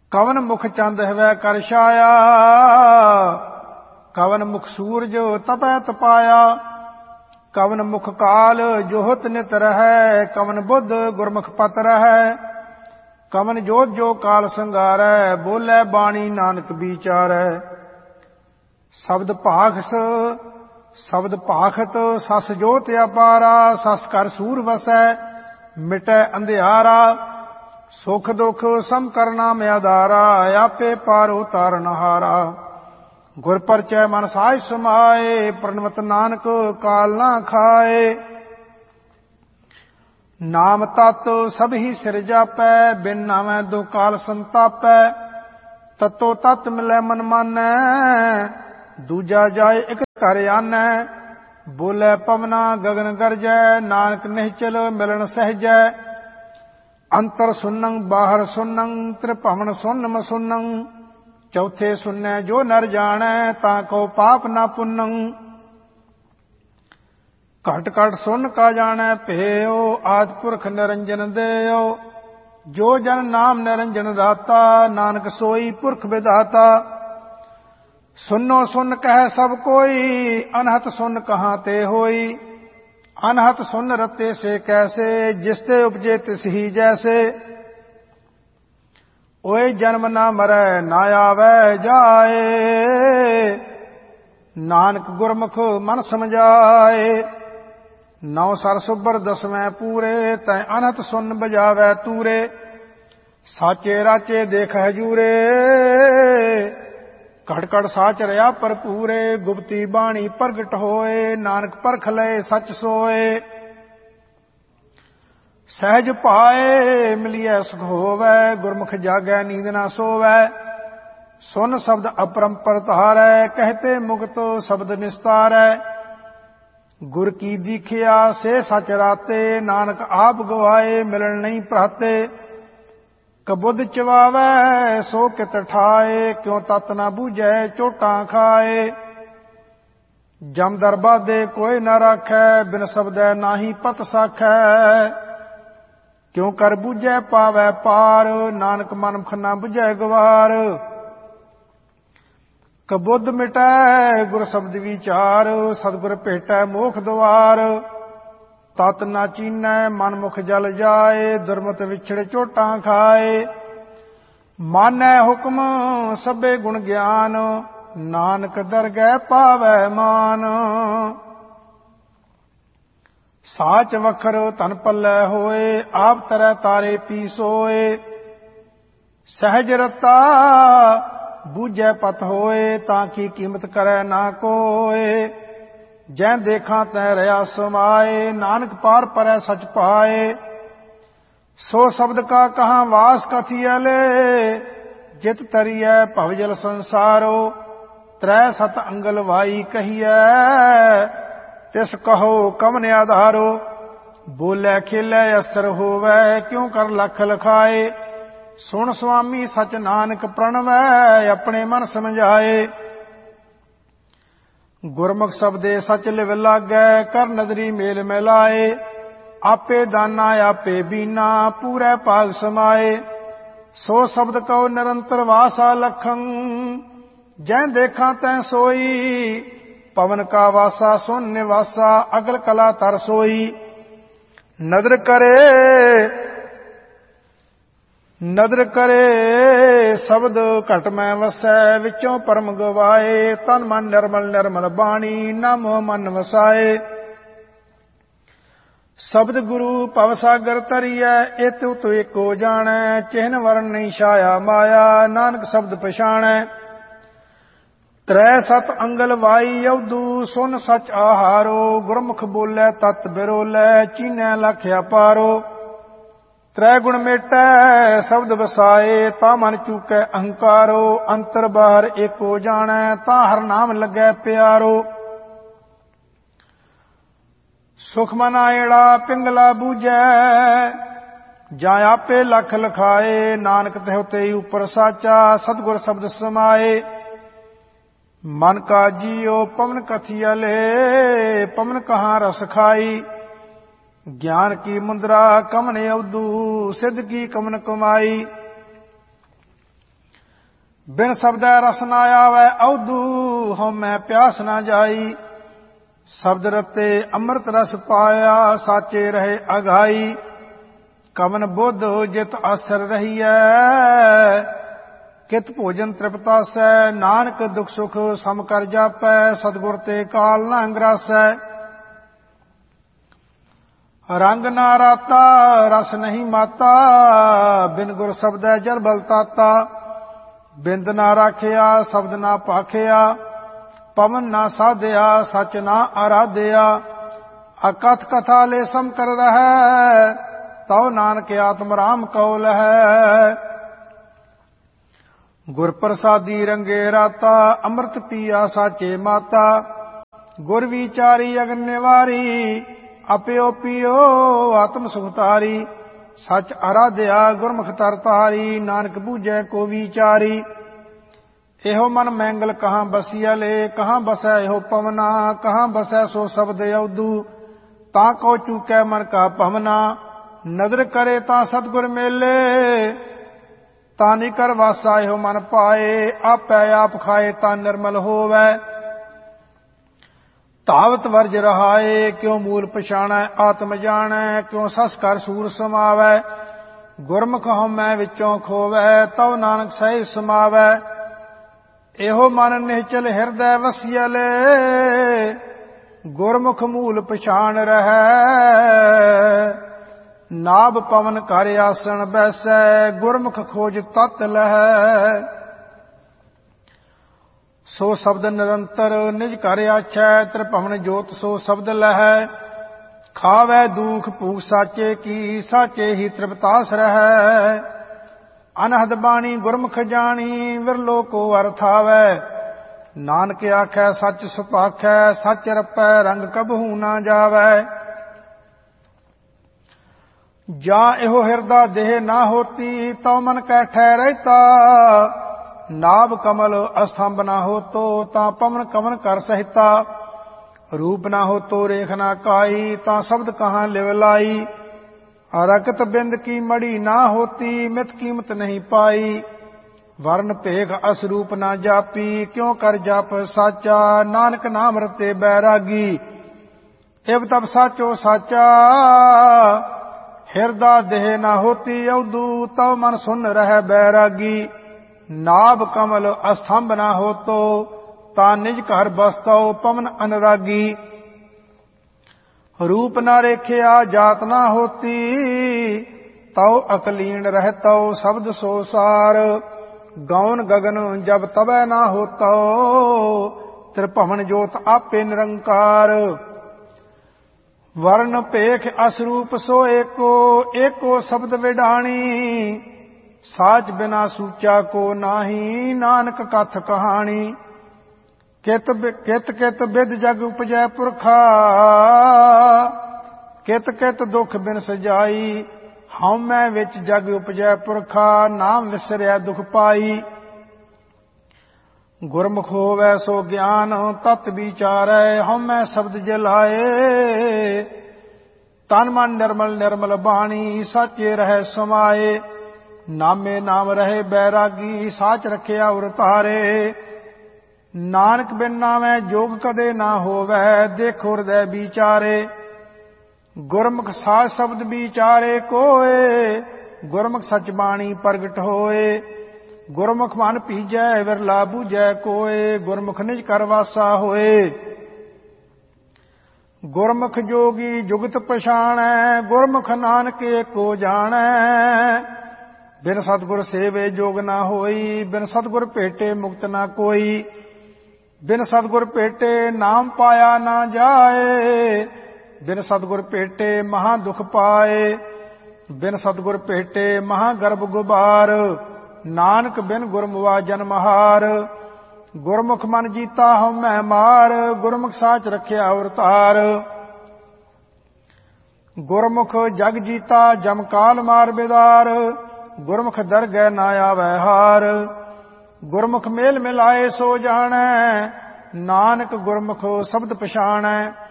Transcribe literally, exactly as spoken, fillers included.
ਕਵਨ ਮੁਖ ਚੰਦ ਹਵੈ ਕਰ ਛਾਇਆ, ਕਵਨ ਮੁਖ ਸੂਰਜ ਤਪੈ ਤਪਾਇਆ, ਕਵਨ ਮੁਖ ਕਾਲ ਜੋਹਤ ਨਿਤ ਰਹੈ, ਕਵਨ ਬੁੱਧ ਗੁਰਮੁਖ ਪਤ ਰਹੈ, ਕਵਨ ਜੋਤ ਜੋ ਕਾਲ ਸੰਗਾਰੈ, ਬੋਲੇ ਬਾਣੀ ਨਾਨਕ ਵਿਚਾਰੈ। ਸ਼ਬਦ ਭਾਖਸ ਸ਼ਬਦ ਭਾਖਤ ਸਸ ਜੋਤ ਅਪਾਰਾ, ਸਸ ਕਰ ਸੂਰ ਵਸੈ ਮਿਟੈ ਅੰਧਿਆਰਾ, ਸੁਖ ਦੁਖ ਸਮ ਕਰਨਾ ਮੈਂ ਆਧਾਰਾ, ਆਪੇ ਪਾਰੋ ਤਾਰਨ ਹਾਰਾ। ਗੁਰ ਪਰਚੈ ਮਨ ਸਾਜ ਸਮਾਏ, ਪ੍ਰਣਵਤ ਨਾਨਕ ਕਾਲ ਨਾ ਖਾਏ। ਨਾਮ ਤਤ ਸਭ ਹੀ ਸਿਰ ਜਾਪੈ, ਬਿਨ ਨਾਮੈ ਦੁ ਕਾਲ ਸੰਤਾਪੈ, ਤਤੋ ਤਤ ਮਿਲੈ ਮਨ ਮਾਨੈ, ਦੂਜਾ ਜਾਏ ਇਕ ਘਰ ਆਨੈ। ਬੋਲੇ ਪਵਨਾ ਗਗਨ ਗਰਜੈ, ਨਾਨਕ ਨਿਹਚਲ ਮਿਲਣ ਸਹਿਜੈ, ਅੰਤਰ ਸੁਨੰ ਬਾਹਰ ਸੁਨੰ, ਤ੍ਰਿਭਵਨ ਸੁਨ ਮਸੁਨੰ, ਚੌਥੇ ਸੁਨੈ ਜੋ ਨਰ ਜਾਣੈ, ਤਾਂ ਕੋ ਪਾਪ ਨਾ ਪੁੰਨੰ। ਘਟ ਘਟ ਸੁਨ ਕਾ ਜਾਣੈ ਭੇਉ, ਆਦਿ ਪੁਰਖ ਨਿਰੰਜਨ ਦੇਉ, ਜੋ ਜਨ ਨਾਮ ਨਿਰੰਜਨ ਦਾਤਾ, ਨਾਨਕ ਸੋਈ ਪੁਰਖ ਵਿਦਾਤਾ। ਸੁਨੋ ਸੁਨ ਕਹਿ ਸਭ ਕੋਈ, ਅਨਹਤ ਸੁਨ ਕਹਾਂ ਤੇ ਹੋਈ, ਅਨਹਤ ਸੁਨ ਰਤੇ ਸੇ ਕੈਸੇ, ਜਿਸ ਤੇ ਉਪਜੇ ਤਿਸ ਹੀ ਜੈਸੇ। ਓਏ ਜਨਮ ਨਾ ਮਰੈ ਨਾ ਆਵੈ ਜਾਏ, ਨਾਨਕ ਗੁਰਮੁਖ ਮਨ ਸਮਝਾਏ। ਨੌ ਸਰ ਸੁਬਰ ਦਸਵੇਂ ਪੂਰੇ, ਤੈ ਅਨਹਤ ਸੁਨ ਬਜਾਵੈ ਤੂਰੇ, ਸਾਚੇ ਰਾਚੇ ਦੇਖ ਹਜੂਰੇ, ਘਟ ਘਟ ਸਾਚ ਰਿਆ ਭਰਪੂਰੇ। ਗੁਪਤੀ ਬਾਣੀ ਪ੍ਰਗਟ ਹੋਏ, ਨਾਨਕ ਪਰਖ ਲਏ ਸੱਚ ਸੋਏ। ਸਹਿਜ ਭਾਏ ਮਿਲਿਐ ਸੁਖ ਹੋਵੈ, ਗੁਰਮੁਖ ਜਾਗੈ ਨੀਂਦ ਨਾ ਸੋਵੈ। ਸੁਨ ਸ਼ਬਦ ਅਪਰੰਪਰ ਧਾਰੈ, ਕਹਤੇ ਮੁਕਤ ਸ਼ਬਦ ਨਿਸਤਾਰੈ। ਗੁਰ ਕੀ ਦੀਖਿਆ ਸੇ ਸਚ ਰਾਤੇ, ਨਾਨਕ ਆਪ ਗਵਾਏ ਮਿਲਣ ਨਹੀਂ ਭਰਾਤੇ। ਕਬੁੱਧ ਚਵਾਵੈ ਸੋ ਕਿਤ ਠਾਏ, ਕਿਉ ਤਤ ਨਾ ਬੂਝੈ ਚੋਟਾਂ ਖਾਏ। ਜਮ ਦਰਬਾਦੇ ਕੋਈ ਨਾ ਰਾਖੈ, ਬਿਨ ਸ਼ਬਦੈ ਨਾਹੀ ਪਤ ਸਾਖੈ। ਕਿਉ ਕਰ ਬੂਝੈ ਪਾਵੈ ਪਾਰ, ਨਾਨਕ ਮਨਮੁਖ ਨਾ ਬੁਝੈ ਗਵਾਰ। ਕਬੁੱਧ ਮਿਟੈ ਗੁਰ ਸ਼ਬਦ ਵਿਚਾਰ, ਸਤਿਗੁਰ ਭੇਟੈ ਮੋਖ ਦੁਆਰ। ਤਤ ਨਾ ਚੀਨੈ ਮਨ ਮੁਖ ਜਲ ਜਾਏ, ਦੁਰਮਤ ਵਿਛੜ ਚੋਟਾਂ ਖਾਏ। ਮਾਨੈ ਹੁਕਮ ਸਭੇ ਗੁਣ ਗਿਆਨ, ਨਾਨਕ ਦਰਗਹਿ ਪਾਵੈ ਮਾਨ। ਸਾਚ ਵਖਰ ਧਨ ਪੱਲੇ ਹੋਏ, ਆਪ ਤਰੈ ਤਾਰੇ ਪੀ ਸੋਏ। ਸਹਿਜ ਰਤਾ ਬੂਝੈ ਪਤ ਹੋਏ, ਤਾਂ ਕੀ ਕੀਮਤ ਕਰੈ ਨਾ ਕੋਏ। ਜੈ ਦੇਖਾਂ ਤੈ ਰਿਆ ਸਮਾਏ, ਨਾਨਕ ਪਾਰ ਪਰੈ ਸਚ ਪਾਏ। ਸੋ ਸ਼ਬਦ ਕਾ ਕਹਾਂ ਵਾਸ ਕਥੀਐ ਲੇ, ਜਿਤ ਤਰੀਐ ਭਵਜਲ ਸੰਸਾਰੋ। ਤ੍ਰੈ ਸਤ ਅੰਗਲ ਵਾਈ ਕਹੀਐ, ਤਿਸ ਕਹੋ ਕਵਨ ਆਧਾਰੋ। ਬੋਲੇ ਖੇਲੇ ਅਸਰ ਹੋਵੈ, ਕਿਉ ਕਰ ਲਖ ਲਖਾਏ। ਸੁਣ ਸੁਆਮੀ ਸਚ ਨਾਨਕ ਪ੍ਰਣਵੈ, ਆਪਣੇ ਮਨ ਸਮਝਾਏ। ਗੁਰਮੁਖ ਸ਼ਬਦੇ ਸਚ ਲਿਵ ਲਾਗੈ, ਕਰ ਨਦਰੀ ਮੇਲ ਮਿਲਾਏ। ਆਪੇ ਦਾਨਾ ਆਪੇ ਬੀਨਾ, ਪੂਰੇ ਭਾਗ ਸਮਾਏ। ਸੋ ਸ਼ਬਦ ਕਉ ਨਿਰੰਤਰ ਵਾਸਾ ਲਖੰ, ਜੈ ਦੇਖਾਂ ਤੈ ਸੋਈ। ਪਵਨ ਕਾ ਵਾਸਾ ਸੁਨ ਨਿਵਾਸਾ, ਅਗਲ ਕਲਾ ਤਰ ਸੋਈ। ਨਦਰ ਕਰੇ ਨਦਰ ਕਰੇ ਸ਼ਬਦ ਘਟ ਮੈਂ ਵਸੈ, ਵਿੱਚੋਂ ਪਰਮ ਗਵਾਏ। ਤਨ ਮਨ ਨਿਰਮਲ ਨਿਰਮਲ ਬਾਣੀ, ਨਾ ਮੋਹ ਮਨ ਵਸਾਏ। ਸ਼ਬਦ ਗੁਰੂ ਭਵ ਸਾਗਰ ਤਰੀਐ, ਇਤ ਉਤ ਏਕੋ ਜਾਣੈ। ਚਿਹਨ ਵਰਨ ਨਹੀਂ ਛਾਇਆ ਮਾਇਆ, ਨਾਨਕ ਸ਼ਬਦ ਪਛਾਣੈ। ਤ੍ਰੈ ਸਤ ਅੰਗਲ ਵਾਈ ਅਵਧੂ, ਸੁਨ ਸਚ ਆਹਾਰੋ। ਗੁਰਮੁਖ ਬੋਲੇ ਤਤ ਬਿਰੋਲੇ, ਚੀਨੈ ਲਖ ਅਪਾਰੋ। ਤ੍ਰੈ ਗੁਣ ਮੇਟੈ ਸ਼ਬਦ ਵਸਾਏ, ਤਾਂ ਮਨ ਚੂਕੈ ਅਹੰਕਾਰੋ। ਅੰਤਰ ਬਾਹਰ ਏਕੋ ਜਾਣੈ, ਤਾਂ ਹਰ ਨਾਮ ਲੱਗੈ ਪਿਆਰੋ। ਸੁਖ ਮਨ ਆਇੜਾ ਪਿੰਗਲਾ ਬੂਝੈ, ਜਾਂ ਆਪੇ ਲਖ ਲਖਾਏ। ਨਾਨਕ ਤਿਹੁ ਤੇ ਉਪਰ ਸਾਚਾ, ਸਤਿਗੁਰ ਸ਼ਬਦ ਸਮਾਏ। ਮਨ ਕਾ ਜੀਉ ਪਵਨ ਕਥੀਆ ਲੇ, ਪਵਨ ਕਹਾਂ ਰਸ ਖਾਈ। ਗਿਆਨ ਕੀ ਮੁੰਦਰਾ ਕਮਨ ਅਵਧੂ, ਸਿੱਧ ਕੀ ਕਮਨ ਕਮਾਈ। ਬਿਨ ਸ਼ਬਦੈ ਰਸ ਨਾ ਆਵੈ ਔਧੂ, ਹਉਮੈ ਪਿਆਸ ਨਾ ਜਾਈ। ਸ਼ਬਦ ਰਤੇ ਅੰਮ੍ਰਿਤ ਰਸ ਪਾਇਆ, ਸਾਚੇ ਰਹੇ ਅਘਾਈ। ਕਵਨ ਬੁੱਧ ਜਿਤ ਆਸਰ ਰਹੀਐ, ਕਿਤ ਭੋਜਨ ਤ੍ਰਿਪਤਾਸੈ। ਨਾਨਕ ਦੁਖ ਸੁਖ ਸਮ ਕਰ ਜਾਪੈ, ਸਤਿਗੁਰ ਤੇ ਕਾਲ ਨਾ ਅੰਗਰਾਸੈ। ਰੰਗ ਨਾ ਰਾਤਾ ਰਸ ਨਹੀਂ ਮਾਤਾ, ਬਿਨ ਗੁਰ ਸ਼ਬਦੈ ਜਲ ਬਲ ਤਾਤਾ। ਬਿੰਦ ਨਾ ਰਾਖਿਆ ਸ਼ਬਦ ਨਾ ਭਾਖਿਆ, ਪਵਨ ਨਾ ਸਾਧਿਆ ਸਚ ਨਾ ਆਰਾਧਿਆ। ਅਕਥ ਕਥਾ ਲੈ ਸਮ ਕਰ ਰਹੈ, ਤਉ ਨਾਨਕ ਆਤਮ ਰਾਮ ਕਉ ਲਹੈ। ਗੁਰ ਪ੍ਰਸਾਦੀ ਰੰਗੇ ਰਾਤਾ, ਅੰਮ੍ਰਿਤ ਪੀਆ ਸਾਚੇ ਮਾਤਾ। ਗੁਰ ਵਿਚਾਰੀ ਅਗਨ ਨਿਵਾਰੀ, ਆਪਿਓ ਪੀਓ ਆਤਮ ਸੁਖਤਾਰੀ। ਸਚ ਆਰਾਧਿਆ ਗੁਰਮੁਖ ਤਰ ਤਾਰੀ, ਨਾਨਕ ਬੂਝੈ ਕੋ ਵਿਚਾਰੀ। ਇਹੋ ਮਨ ਮੈਂਗਲ ਕਹਾਂ ਬਸੀਆ ਲੈ, ਕਹਾਂ ਬਸੈ ਇਹੋ ਪਵਨਾ। ਕਹਾਂ ਬਸੈ ਸੋ ਸ਼ਬਦ ਔਧੂ, ਤਾਂ ਕੋ ਚੂਕੈ ਮਨ ਕਾ ਭਵਨਾ। ਨਦਰ ਕਰੇ ਤਾਂ ਸਤਿਗੁਰ ਮੇਲੇ, ਤਾਂ ਨਿ ਕਰ ਵਾਸਾ ਇਹੋ ਮਨ ਪਾਏ। ਆਪੈ ਆਪ ਖਾਏ ਤਾਂ ਨਿਰਮਲ ਹੋਵੈ, ਧਾਵਤ ਵਰਜ ਰਹਾਏ। ਕਿਉ ਮੂਲ ਪਛਾਣੈ ਆਤਮ ਜਾਣੈ, ਕਿਉ ਸਸ ਕਰ ਸੂਰ ਸਮਾਵੈ। ਗੁਰਮੁਖ ਹਉਮੈ ਵਿੱਚੋਂ ਖੋਵੈ, ਤਉ ਨਾਨਕ ਸਹਿ ਸਮਾਵੈ। ਇਹੋ ਮਨ ਨਿਹਚਲ ਹਿਰਦੈ ਵਸਿਆ ਲੈ, ਗੁਰਮੁਖ ਮੂਲ ਪਛਾਣ ਰਹੈ। ਨਾਭ ਪਵਨ ਘਰ ਆਸਣ ਬੈਸੈ, ਗੁਰਮੁਖ ਖੋਜ ਤਤ ਲਹੈ। ਸੋ ਸ਼ਬਦ ਨਿਰੰਤਰ ਨਿਜ ਘਰ ਆਛੈ, ਤ੍ਰਿਭਵਨ ਜੋਤ ਸੋ ਸ਼ਬਦ ਲਹੈ। ਖਾਵੈ ਦੂਖ ਭੂਖ ਸਾਚੇ ਕੀ, ਸਾਚੇ ਹੀ ਤ੍ਰਿਪਤਾਸ ਰਹੈ। ਅਨਹਦ ਬਾਣੀ ਗੁਰਮੁਖ ਜਾਣੀ, ਵਿਰਲੋ ਕੋ ਅਰਥ ਆਵੈ। ਨਾਨਕ ਆਖੈ ਸੱਚ ਸੁਭਾਖੈ, ਸੱਚ ਰਪੈ ਰੰਗ ਕਬਹੂ ਨਾ ਜਾਵੈ। ਜਾਂ ਇਹੋ ਹਿਰਦਾ ਦੇਹ ਨਾ ਹੋਤੀ, ਤਉ ਮਨ ਕੈ ਠਹਿ ਰਹਿਤਾ। ਨਾਭ ਕਮਲ ਅਸਥੰਭ ਨਾ ਹੋਤੋ, ਤਾਂ ਪਵਨ ਕਵਨ ਕਰ ਸਹਿਤਾ। ਰੂਪ ਨਾ ਹੋਤੋ ਰੇਖ ਨਾ ਕਾਈ, ਤਾਂ ਸ਼ਬਦ ਕਹਾਂ ਲਿਵ ਲਾਈ। ਰਕਤ ਬਿੰਦ ਕੀ ਮੜੀ ਨਾ ਹੋਤੀ, ਮਿਤ ਕੀਮਤ ਨਹੀਂ ਪਾਈ। ਵਰਨ ਭੇਖ ਅਸਰੂਪ ਨਾ ਜਾਪੀ, ਕਿਉ ਕਰ ਜਪ ਸਾਚਾ। ਨਾਨਕ ਨਾਮ ਰਤੇ ਬੈਰਾਗੀ, ਇਵ ਤਬ ਸਾਚੋ ਸਾਚਾ। ਹਿਰਦਾ ਦੇਹ ਨਾ ਹੋਤੀ ਔਧੂ, ਤਉ ਮਨ ਸੁਨ ਰਹਿ ਬੈਰਾਗੀ। ਨਾਭ ਕਮਲ ਅਸਥੰਭ ਨਾ ਹੋਤੋ, ਤਾਂ ਨਿਜ ਘਰ ਬਸਤਉ ਪਵਨ ਅਨਰਾਗੀ। ਰੂਪ ਨਾ ਰੇਖਿਆ ਜਾਤ ਨਾ ਹੋਤੀ, ਤਉ ਅਕਲੀਨ ਰਹਿਤਉ ਸ਼ਬਦ ਸੋ ਸਾਰ। ਗੌਨ ਗਗਨ ਜਬ ਤਬੈ ਨਾ ਹੋਤਉ, ਤ੍ਰਿਭਵਨ ਜੋਤ ਆਪੇ ਨਿਰੰਕਾਰ। ਵਰਨ ਭੇਖ ਅਸਰੂਪ ਸੋ ਏਕੋ, ਏਕੋ ਸ਼ਬਦ ਵਿਡਾਣੀ। ਸਾਚ ਬਿਨਾ ਸੂਚਾ ਕੋ ਨਾਹੀ, ਨਾਨਕ ਕਥ ਕਹਾਣੀ। ਕਿਤ ਕਿਤ ਕਿਤ ਬਿਦ ਜਗ ਉਪਜੈ ਪੁਰਖਾ, ਕਿਤ ਕਿਤ ਦੁਖ ਬਿਨ ਸਜਾਈ। ਹਉਮੈ ਵਿੱਚ ਜਗ ਉਪਜੈ ਪੁਰਖਾ, ਨਾਮ ਵਿਸਰਿਆ ਦੁਖ ਪਾਈ। ਗੁਰਮੁਖ ਹੋਵੈ ਸੋ ਗਿਆਨ ਤਤ ਵਿਚਾਰੈ, ਹਉਮੈ ਸ਼ਬਦ ਜਲਾਏ। ਤਨ ਮਨ ਨਿਰਮਲ ਨਿਰਮਲ ਬਾਣੀ, ਸਾਚੇ ਰਹਿ ਸਮਾਏ। ਨਾਮੇ ਨਾਮ ਰਹੇ ਬੈਰਾਗੀ, ਸਾਚ ਰਖਿਆ ਉਰ ਧਾਰੇ। ਨਾਨਕ ਬਿਨ ਨਾਮੈ ਜੋਗ ਕਦੇ ਨਾ ਹੋਵੈ, ਦੇਖੋ ਹਿਰਦੈ ਵਿਚਾਰੇ। ਗੁਰਮੁਖ ਸਾਚ ਸ਼ਬਦ ਵਿਚਾਰੇ ਕੋਏ, ਗੁਰਮੁਖ ਸਚ ਬਾਣੀ ਪ੍ਰਗਟ ਹੋਏ। ਗੁਰਮੁਖ ਮਨ ਭੀਜੈ ਵਿਰਲਾ ਬੂਝੈ ਕੋਏ, ਗੁਰਮੁਖ ਨਿਜ ਕਰ ਵਾਸਾ ਹੋਏ। ਗੁਰਮੁਖ ਜੋਗੀ ਜੁਗਤ ਪਛਾਣੈ, ਗੁਰਮੁਖ ਨਾਨਕ ਏਕੋ ਜਾਣੈ। ਬਿਨ ਸਤਿਗੁਰ ਸੇਵੇ ਜੋਗ ਨਾ ਹੋਈ, ਬਿਨ ਸਤਿਗੁਰ ਭੇਟੇ ਮੁਕਤ ਨਾ ਕੋਈ। ਬਿਨ ਸਤਿਗੁਰ ਭੇਟੇ ਨਾਮ ਪਾਇਆ ਨਾ ਜਾਏ, ਬਿਨ ਸਤਿਗੁਰ ਭੇਟੇ ਮਹਾ ਦੁਖ ਪਾਏ। ਬਿਨ ਸਤਿਗੁਰ ਭੇਟੇ ਮਹਾ ਗਰਭ ਗੁਬਾਰ, ਨਾਨਕ ਬਿਨ ਗੁਰਮੁਆ ਜਨਮ ਹਾਰ। ਗੁਰਮੁਖ ਮਨ ਜੀਤਾ ਹਉਮੈ ਮਾਰ, ਗੁਰਮੁਖ ਸਾਚ ਰਖਿਆ ਉਰ ਧਾਰ। ਗੁਰਮੁਖ ਜਗ ਜੀਤਾ ਜਮ ਕਾਲ ਮਾਰ ਬਿਦਾਰ, ਗੁਰਮੁਖ ਦਰਗਹਿ ਨਾ ਆਵੈ ਹਾਰ। ਗੁਰਮੁਖ ਮੇਲ ਮਿਲਾਏ ਸੋ ਜਾਣੈ, ਨਾਨਕ ਗੁਰਮੁਖ ਸ਼ਬਦ ਪਛਾਣੈ।